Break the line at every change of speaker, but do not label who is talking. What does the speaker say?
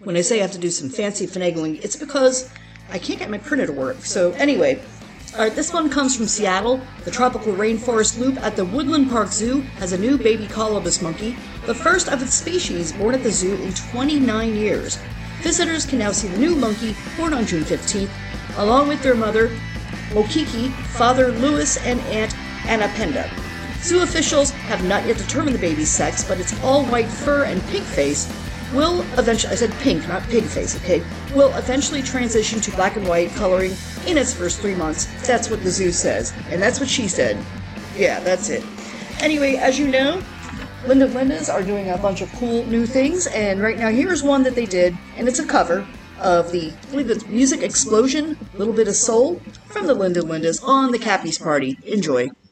When I say I have to do some fancy finagling, it's because I can't get my printer to work. So anyway, alright, this one comes from Seattle. The tropical rainforest loop at the Woodland Park Zoo has a new baby colobus monkey, the first of its species born at the zoo in 29 years. Visitors can now see the new monkey, born on June 15th, along with their mother, Mokiki, father Louis, and aunt Anapenda. Zoo officials have not yet determined the baby's sex, but its all-white fur and pink face will eventually, I said pink, not pig face, okay, will eventually transition to black and white coloring in its first 3 months. That's what the zoo says, and that's what she said. Yeah, that's it. Anyway, as you know, Linda Lindas are doing a bunch of cool new things, and right now here's one that they did, and it's a cover of I believe it's Music Explosion, Little Bit of Soul, from the Linda Lindas on the Cappy's Party. Enjoy.